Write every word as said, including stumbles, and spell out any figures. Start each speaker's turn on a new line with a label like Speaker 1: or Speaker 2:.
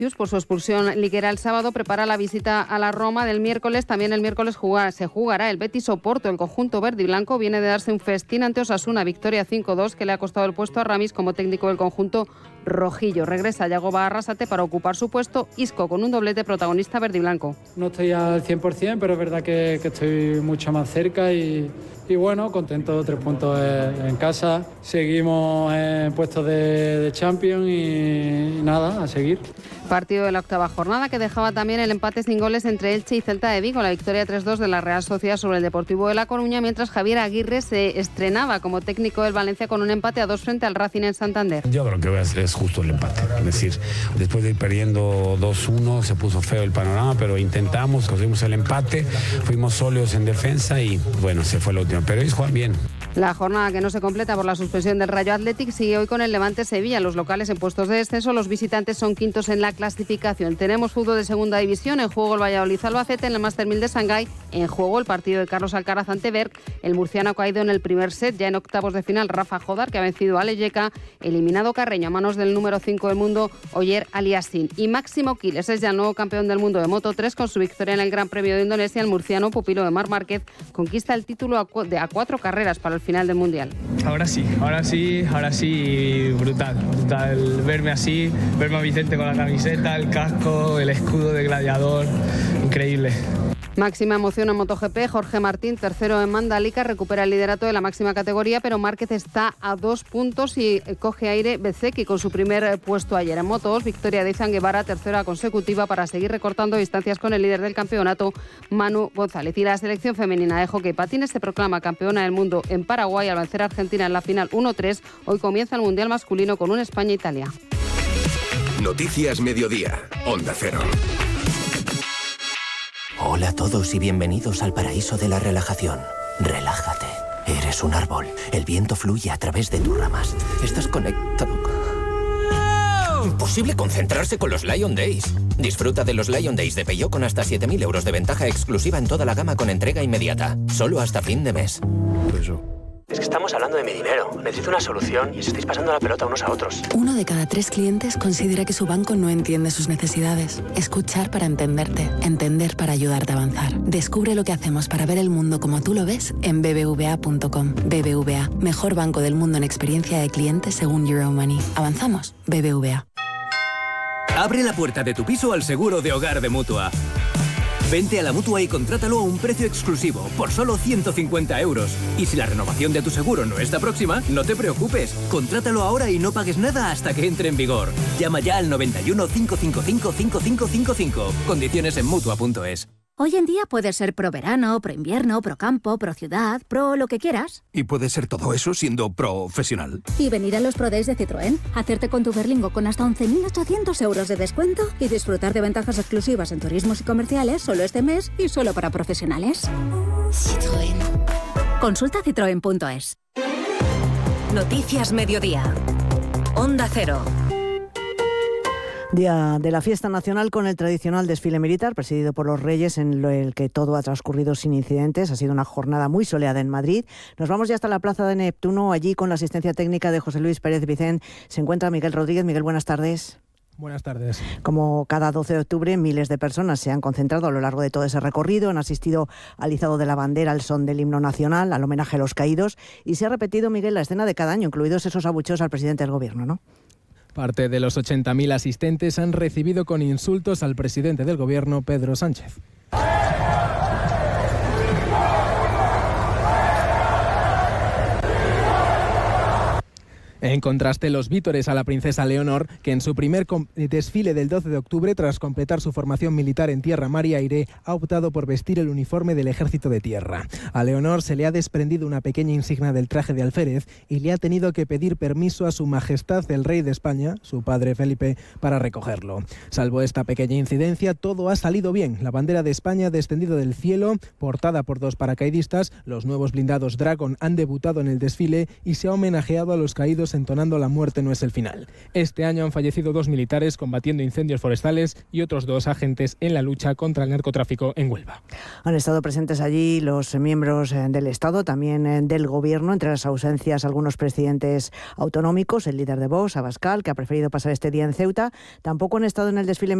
Speaker 1: por su expulsión liguera el sábado, prepara la visita a la Roma del miércoles. También el miércoles jugar, se jugará el Betis Oporto. El conjunto verde y blanco viene de darse un festín ante Osasuna, victoria cinco dos que le ha costado el puesto a Ramis como técnico del conjunto rojillo. Regresa Yagoba Arrasate para ocupar su puesto. Isco con un doblete, protagonista verde y blanco.
Speaker 2: No estoy al cien por ciento, pero es verdad que, que estoy mucho más cerca y, y bueno, contento, tres puntos en casa. Seguimos en puestos de, de Champions y, y nada, a seguir.
Speaker 1: Partido de la octava jornada que dejaba también el empate sin goles entre Elche y Celta de Vigo, la victoria tres dos de la Real Sociedad sobre el Deportivo de La Coruña, mientras Javier Aguirre se estrenaba como técnico del Valencia con un empate a dos frente al Racing en Santander.
Speaker 3: Yo creo que voy a hacer es justo el empate, es decir, después de ir perdiendo dos uno se puso feo el panorama, pero intentamos, conseguimos el empate, fuimos sólidos en defensa y bueno, se fue la última, pero ellos juegan bien.
Speaker 1: La jornada que no se completa por la suspensión del Rayo Athletic sigue hoy con el Levante Sevilla. Los locales en puestos de descenso, los visitantes son quintos en la clasificación. Tenemos fútbol de segunda división, en juego el Valladolid Albacete, en el Master mil de Shanghái, en juego el partido de Carlos Alcaraz ante Berg. El murciano ha caído en el primer set, ya en octavos de final Rafa Jodar, que ha vencido a Leyeka, eliminado Carreño a manos del número cinco del mundo, Oyer Aliassime. Y Máximo Quiles es ya el nuevo campeón del mundo de Moto tres, con su victoria en el Gran Premio de Indonesia. El murciano, pupilo de Marc Márquez, conquista el título a, cu- de, a cuatro carreras para el final del Mundial.
Speaker 4: Ahora sí, ahora sí, ahora sí, brutal, brutal verme así, verme a Vicente con la camiseta, el casco, el escudo de gladiador, increíble.
Speaker 1: Máxima emoción en MotoGP, Jorge Martín, tercero en Mandalika, recupera el liderato de la máxima categoría, pero Márquez está a dos puntos y coge aire Bezzecchi con su primer puesto ayer. En Motos, victoria de Izan Guevara, tercera consecutiva para seguir recortando distancias con el líder del campeonato, Manu González. Y la selección femenina de hockey patines se proclama campeona del mundo en Paraguay al vencer a Argentina en la final uno tres. Hoy comienza el Mundial masculino con un España-Italia.
Speaker 5: Noticias Mediodía, Onda Cero.
Speaker 6: Hola a todos y bienvenidos al paraíso de la relajación. Relájate. Eres un árbol. El viento fluye a través de tus ramas. Estás conectado.
Speaker 7: Imposible concentrarse con los Lion Days. Disfruta de los Lion Days de Peugeot con hasta siete mil euros de ventaja exclusiva en toda la gama con entrega inmediata. Solo hasta fin de mes.
Speaker 6: Eso. Es que estamos hablando de mi dinero. Necesito una solución y os estáis pasando la pelota unos a otros.
Speaker 8: Uno de cada tres clientes considera que su banco no entiende sus necesidades. Escuchar para entenderte. Entender para ayudarte a avanzar. Descubre lo que hacemos para ver el mundo como tú lo ves en b b v a punto com. B B V A, mejor banco del mundo en experiencia de clientes según Euromoney. Avanzamos. B B V A.
Speaker 9: Abre la puerta de tu piso al seguro de hogar de Mutua. Vente a la Mutua y contrátalo a un precio exclusivo, por solo ciento cincuenta euros. Y si la renovación de tu seguro no está próxima, no te preocupes. Contrátalo ahora y no pagues nada hasta que entre en vigor. Llama ya al noventa y uno, cinco cinco cinco, cinco cinco cinco cinco. Condiciones en Mutua punto es.
Speaker 10: Hoy en día puedes ser pro verano, pro invierno, pro campo, pro ciudad, pro lo que quieras.
Speaker 11: Y puedes ser todo eso siendo profesional.
Speaker 10: Y venir a los Pro Days de Citroën, hacerte con tu Berlingo con hasta once mil ochocientos euros de descuento y disfrutar de ventajas exclusivas en turismos y comerciales solo este mes y solo para profesionales.
Speaker 12: Citroën.
Speaker 10: Consulta citroen punto es.
Speaker 12: Noticias Mediodía. Onda Cero.
Speaker 13: Día de la fiesta nacional con el tradicional desfile militar presidido por los Reyes, en el que todo ha transcurrido sin incidentes. Ha sido una jornada muy soleada en Madrid. Nos vamos ya hasta la Plaza de Neptuno. Allí, con la asistencia técnica de José Luis Pérez Vicent, se encuentra Miguel Rodríguez. Miguel, buenas tardes.
Speaker 14: Buenas tardes.
Speaker 13: Como cada doce de octubre, miles de personas se han concentrado a lo largo de todo ese recorrido, han asistido al izado de la bandera, al son del himno nacional, al homenaje a los caídos, y se ha repetido, Miguel, la escena de cada año, incluidos esos abucheos al presidente del Gobierno, ¿no?
Speaker 14: Parte de los ochenta mil asistentes han recibido con insultos al presidente del Gobierno, Pedro Sánchez. En contraste, los vítores a la princesa Leonor, que en su primer desfile del doce de octubre, tras completar su formación militar en tierra, mar y aire, ha optado por vestir el uniforme del Ejército de Tierra. A Leonor se le ha desprendido una pequeña insignia del traje de alférez y le ha tenido que pedir permiso a su majestad el rey de España, su padre Felipe, para recogerlo. Salvo esta pequeña incidencia, todo ha salido bien. La bandera de España ha descendido del cielo, portada por dos paracaidistas, los nuevos blindados Dragon han debutado en el desfile y se ha homenajeado a los caídos discursos entonando la muerte no es el final. Este año han fallecido dos militares combatiendo incendios forestales y otros dos agentes en la lucha contra el narcotráfico en Huelva.
Speaker 13: Han estado presentes allí los miembros del Estado, también del Gobierno, entre las ausencias algunos presidentes autonómicos, el líder de Vox, Abascal, que ha preferido pasar este día en Ceuta. Tampoco han estado en el desfile